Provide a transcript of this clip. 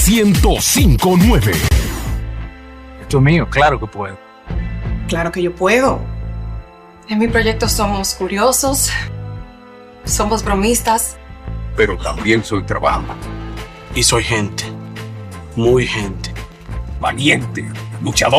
105.9. Esto es mío, claro que puedo. Claro que yo puedo. En mi proyecto somos curiosos, somos bromistas. Pero también soy trabajo. Y soy gente. Muy gente. Valiente, luchador.